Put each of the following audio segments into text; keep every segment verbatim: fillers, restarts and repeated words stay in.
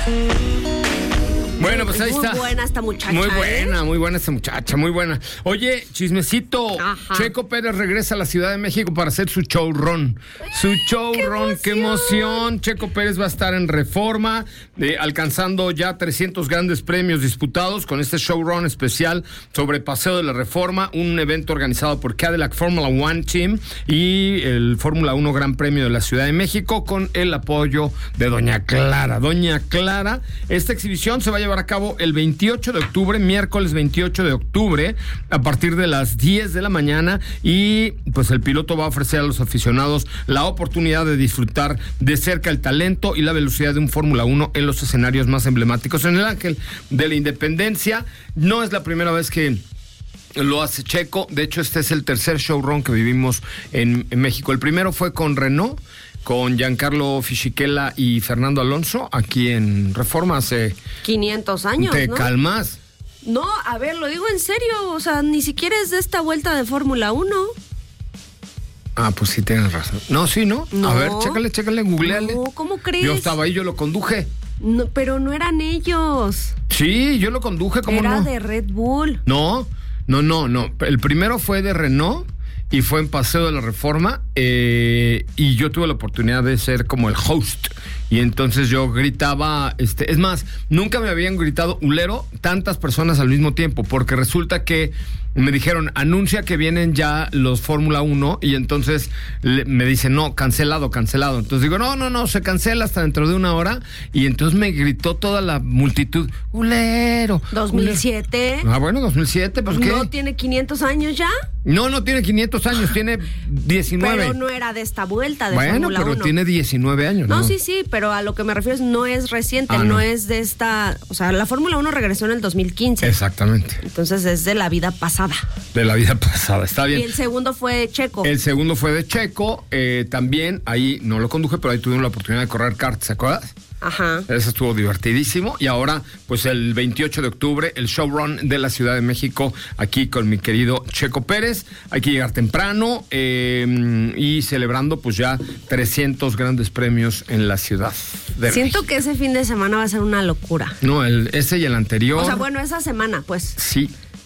Bueno, pues ahí muy está. Muy buena esta muchacha. Muy buena, ¿eh? muy buena esta muchacha, muy buena. Oye, chismecito. Ajá. Checo Pérez regresa a la Ciudad de México para hacer su showrun. Su showrun, qué, qué emoción. Checo Pérez va a estar en Reforma, eh, alcanzando ya trescientos grandes premios disputados con este showrun especial sobre Paseo de la Reforma, un evento organizado por Cadillac Formula One Team y el Fórmula uno Gran Premio de la Ciudad de México con el apoyo de Doña Clara. Doña Clara, esta exhibición se va a llevar a cabo el veintiocho de octubre, miércoles veintiocho de octubre, a partir de las diez de la mañana, y pues el piloto va a ofrecer a los aficionados la oportunidad de disfrutar de cerca el talento y la velocidad de un Fórmula uno en los escenarios más emblemáticos. En el Ángel de la Independencia no es la primera vez que lo hace Checo. De hecho, este es el tercer showrun que vivimos en, en México. El primero fue con Renault, con Giancarlo Fisichella y Fernando Alonso, aquí en Reforma hace... quinientos años, Te ¿no? calmas. No, a ver, lo digo en serio, o sea, ni siquiera es de esta vuelta de Fórmula uno. Ah, pues sí tienes razón. No, sí, ¿no? No. A ver, chécale, chécale, googleale. No, ¿cómo crees? Yo estaba ahí, yo lo conduje. No, pero no eran ellos. Sí, yo lo conduje, ¿cómo Era no? de Red Bull. No, no, no, no. El primero fue de Renault y fue en Paseo de la Reforma, eh, y yo tuve la oportunidad de ser como el host. Y entonces yo gritaba, este, es más, nunca me habían gritado ulero tantas personas al mismo tiempo, porque resulta que me dijeron, anuncia que vienen ya los Fórmula uno, y entonces le, me dicen, no, cancelado, cancelado. Entonces digo, no, no, no, se cancela hasta dentro de una hora, y entonces me gritó toda la multitud, ulero. dos mil siete. Ulero. Ah, bueno, dos mil siete, pues ¿qué? ¿No tiene quinientos años ya? No, no tiene quinientos años, tiene diecinueve. Pero no era de esta vuelta de bueno, Fórmula pero uno. tiene diecinueve años, ¿no? No, sí, sí, pero a lo que me refiero es no es reciente, Ah, no. no es de esta... O sea, la Fórmula uno regresó en el dos mil quince. Exactamente. Entonces es de la vida pasada. De la vida pasada, está bien. Y el segundo fue Checo. El segundo fue de Checo, eh, también, ahí no lo conduje, pero ahí tuvimos la oportunidad de correr kart, ¿se acuerdas? Ajá. Eso estuvo divertidísimo. Y ahora, pues el veintiocho de octubre, el showrun de la Ciudad de México, aquí con mi querido Checo Pérez. Hay que llegar temprano, eh, y celebrando pues ya trescientos grandes premios en la Ciudad de Siento México. que ese fin de semana va a ser una locura. No, el, ese y el anterior. O sea, bueno, esa semana, pues. Sí,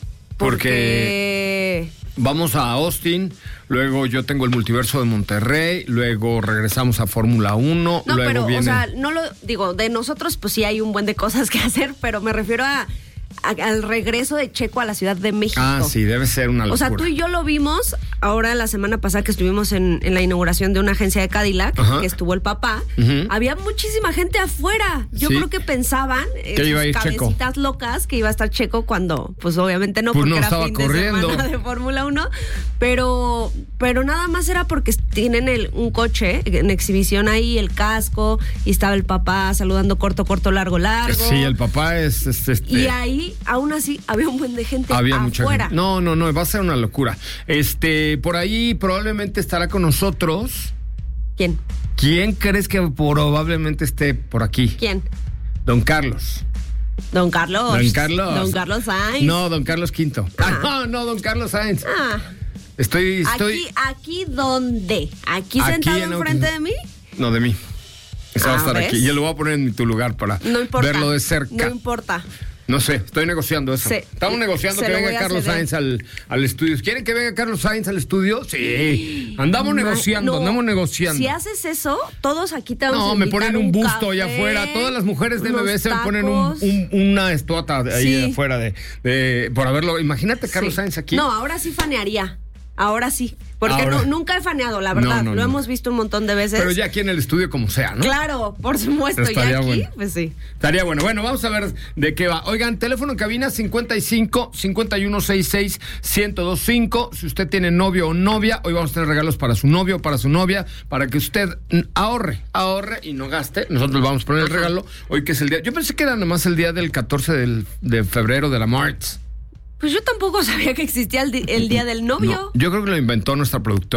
porque... Porque... Vamos a Austin, luego yo tengo el Multiverso de Monterrey, luego regresamos a Fórmula uno, No, luego pero, viene... o sea, no lo digo, de nosotros pues sí hay un buen de cosas que hacer, pero me refiero a, a- al regreso de Checo a la Ciudad de México. Ah, sí, debe ser una locura. O sea, tú y yo lo vimos ahora la semana pasada que estuvimos en, en la inauguración de una agencia de Cadillac, Ajá. que estuvo el papá. Ujú. Había muchísima gente afuera. Yo Sí. creo que pensaban, eh, Que iba a ir sus Checo. cabecitas locas, que iba a estar Checo cuando, pues obviamente no, Pues porque no, era estaba fin corriendo. de semana de Fórmula uno. Pero, pero nada más era porque tienen el, un coche en exhibición ahí, el casco, y estaba el papá saludando corto, corto, largo, largo. Sí, el papá es... es, este, Y ahí, aún así, había un buen de gente había mucha afuera. gente. No, no, no, va a ser una locura. Este, por ahí probablemente estará con nosotros. ¿Quién? ¿Quién crees que probablemente esté por aquí? ¿Quién? Don Carlos. Don Carlos. Don Carlos. Don Carlos Sainz. No, don Carlos Quinto. Ah, no, no, don Carlos Sainz. Ah, Estoy, estoy... aquí, aquí dónde? ¿Aquí, Aquí sentado en enfrente Autos- de mí? No, de mí. Esa va a Ah, estar ¿ves? aquí. Yo lo voy a poner en tu lugar para No importa. verlo de cerca. No importa. No sé, estoy negociando eso. Sí. Estamos negociando Se que lo venga voy a Carlos ceder. Sainz al, al estudio. ¿Quieren que venga Carlos Sainz al estudio? Sí. Andamos Ma- negociando, no, andamos negociando. Si haces eso, todos aquí te vamos No, a me invitar ponen un busto allá café, afuera. Todas las mujeres de M B S me unos ponen un, tacos. un- una estuata ahí Sí. afuera de, de- por haberlo. Imagínate Carlos Sí. Sainz aquí. No, ahora sí fanearía. Ahora sí. Porque Ahora. no- nunca he faneado, la verdad. No, no, Lo no. hemos visto un montón de veces. Pero ya aquí en el estudio como sea, ¿no? Claro, por supuesto. Estaría Ya aquí, bueno. pues sí. Estaría bueno. Bueno, vamos a ver de qué va. Oigan, teléfono en cabina cincuenta y cinco, cincuenta y uno sesenta y seis, ciento veinticinco. Si usted tiene novio o novia, hoy vamos a tener regalos para su novio o para su novia, para que usted mm, ahorre, ahorre y no gaste. Nosotros vamos a poner el regalo hoy, que es el día. Yo pensé que era nomás el día del catorce del- de febrero de la March. Pues yo tampoco sabía que existía el, di- el día del novio. No, yo creo que lo inventó nuestra productora.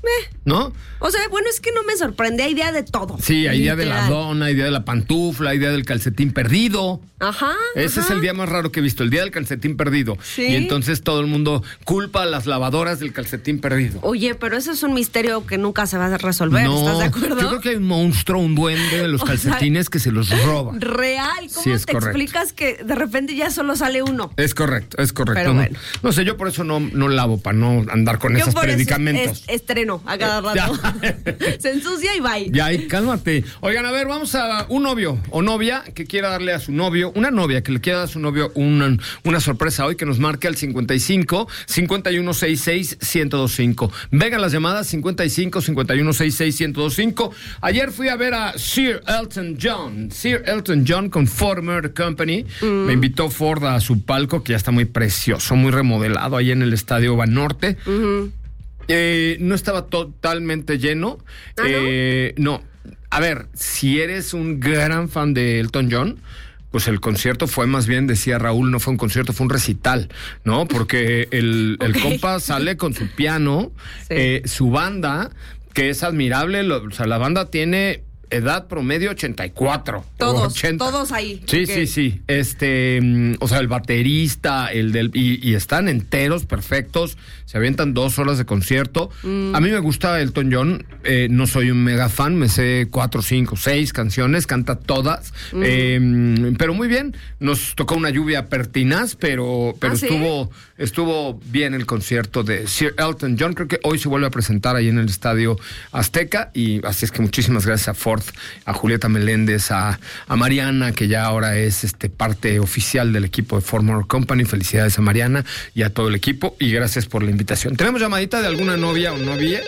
Eh. ¿No? O sea, bueno, es que no me sorprende, hay idea de todo. Sí, hay día de la literal. dona, hay día de la pantufla, hay día del calcetín perdido. Ajá. Ese ajá. es el día más raro que he visto, el día del calcetín perdido. Sí. Y entonces todo el mundo culpa a las lavadoras del calcetín perdido. Oye, pero eso es un misterio que nunca se va a resolver, No, ¿estás de acuerdo? yo creo que hay un monstruo, un duende de los O calcetines sea, que se los roba. Real, ¿cómo Sí, es te correcto. explicas que de repente ya solo sale uno? Es correcto, es correcto. Pero no, bueno. no sé, yo por eso no, no lavo, para no andar con Yo esos por eso predicamentos. es- estreno a cada Ya. rato. Se ensucia y bye. Ya, y cálmate. Oigan, a ver, vamos a un novio o novia que quiera darle a su novio, una novia que le quiera dar a su novio una, una sorpresa hoy, que nos marque al cincuenta y cinco, cincuenta y uno sesenta y seis, ciento veinticinco. Vengan las llamadas cincuenta y cinco, cincuenta y uno sesenta y seis, ciento veinticinco. Ayer fui a ver a Sir Elton John. Sir Elton John con Ford Motor Company. Mm. Me invitó Ford a su palco, que ya está muy precioso, muy remodelado ahí en el Estadio Banorte. Uh-huh. Eh, no estaba totalmente lleno. ¿Ah, eh, no? no. A ver, si eres un gran fan de Elton John, pues el concierto fue más bien, decía Raúl, no fue un concierto, fue un recital, ¿no? Porque el, okay. el compa sale con su piano, sí. eh, su banda, que es admirable, lo, o sea, la banda tiene edad promedio ochenta y cuatro. Todos, ochenta. todos ahí. Sí, okay. sí, sí. Este, o sea, el baterista, el del, y, y están enteros, perfectos. Se avientan dos horas de concierto. Mm. A mí me gusta Elton John. Eh, no soy un mega fan, me sé cuatro, cinco, seis canciones, canta todas. Mm. Eh, pero muy bien. Nos tocó una lluvia pertinaz, pero, pero ¿Ah, estuvo, sí? estuvo bien el concierto de Sir Elton John. Creo que hoy se vuelve a presentar ahí en el Estadio Azteca. Y así es que muchísimas gracias a Ford, a Julieta Meléndez, a, a Mariana, que ya ahora es este parte oficial del equipo de Ford Motor Company. Felicidades a Mariana y a todo el equipo, y gracias por la invitación. ¿Tenemos llamadita de alguna novia o novia?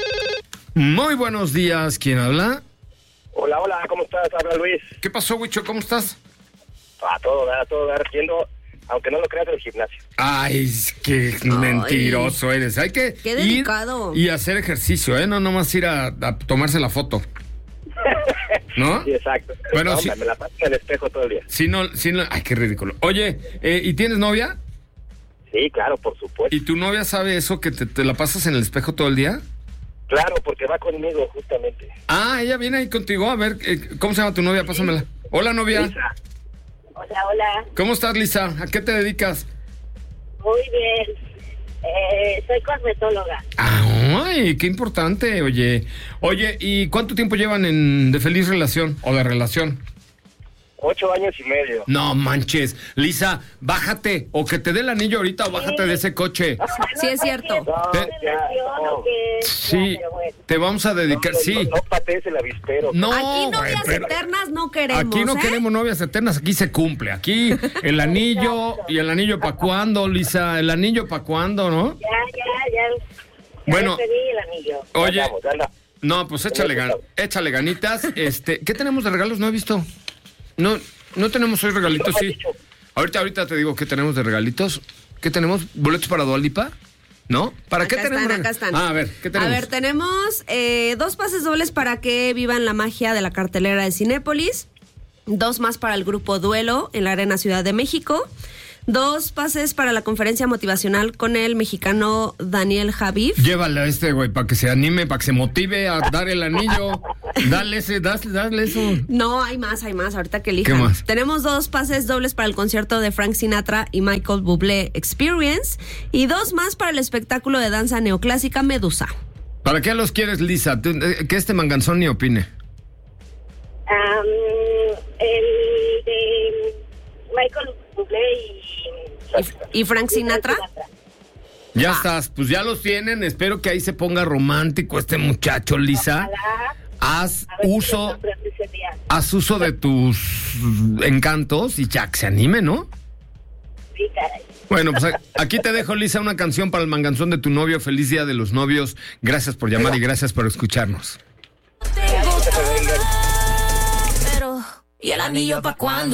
Muy buenos días, ¿quién habla? Hola, hola, ¿cómo estás? Habla Luis. ¿Qué pasó, Huicho? ¿Cómo estás? A todo dar, a todo dar, yendo, aunque no lo creas, el gimnasio. Ay, qué Ay, mentiroso eres. Hay que qué delicado. ir y hacer ejercicio, ¿eh? No nomás ir a, a tomarse la foto. ¿No? Sí, exacto. Bueno, no, sí. Me la paso en el espejo todo el día. Sí, no, sí, no. Ay, qué ridículo. Oye, eh, ¿y tienes novia? Sí, claro, por supuesto. ¿Y tu novia sabe eso, que te, te la pasas en el espejo todo el día? Claro, porque va conmigo, justamente. Ah, ella viene ahí contigo. A ver, eh, ¿cómo se llama tu novia? Pásamela. Hola, novia. Lisa. Hola, hola. ¿Cómo estás, Lisa? ¿A qué te dedicas? Muy bien. Eh, soy cosmetóloga. Ay, qué importante, oye. Oye, ¿y cuánto tiempo llevan en de feliz relación o de relación? Ocho años y medio. No manches. Lisa, bájate, o que te dé el anillo ahorita o bájate sí. de ese coche. Sí, es cierto. No, ¿Qué ya, no. Sí, ya, bueno. te vamos a dedicar, no, no, sí. No, no patees el avispero. No, aquí novias güey, pero eternas no queremos. Aquí no ¿eh? queremos novias eternas, aquí se cumple. Aquí el anillo, y el anillo para cuándo, Lisa, el anillo para cuándo, ¿no? Ya, ya, ya. ya bueno, pedí el anillo. Oye, Vamos, anda. no, pues échale, gan, échale ganitas. Este, ¿qué tenemos de regalos? No he visto. No, no tenemos hoy regalitos, no sí. Ahorita, ahorita te digo qué tenemos de regalitos. ¿Qué tenemos? ¿Boletos para Dua Lipa? ¿No? ¿Para acá qué tenemos? Están, acá están. Ah, a ver, ¿qué tenemos? A ver, tenemos eh, dos pases dobles para que vivan la magia de la cartelera de Cinépolis. Dos más para el grupo Duelo en la Arena Ciudad de México. Dos pases para la conferencia motivacional con el mexicano Daniel Javif. Llévale a este, güey, para que se anime, para que se motive a dar el anillo. Dale ese, dale, dale eso. No, hay más, hay más, ahorita que elijan. ¿Qué más? Tenemos dos pases dobles para el concierto de Frank Sinatra y Michael Bublé Experience. Y dos más para el espectáculo de danza neoclásica Medusa. ¿Para qué los quieres, Lisa? Que este manganzón ni opine. Um, el de Michael Bublé y... ¿Y Frank Sinatra? Ya ah. estás, pues ya los tienen. Espero que ahí se ponga romántico este muchacho, Lisa. Ojalá. Haz uso, haz uso de tus encantos y ya que se anime, ¿no? Sí, caray. Bueno, pues aquí te dejo, Lisa, una canción para el manganzón de tu novio. Feliz Día de los Novios. Gracias por llamar y gracias por escucharnos. Pero, ¿y el anillo pa' cuándo?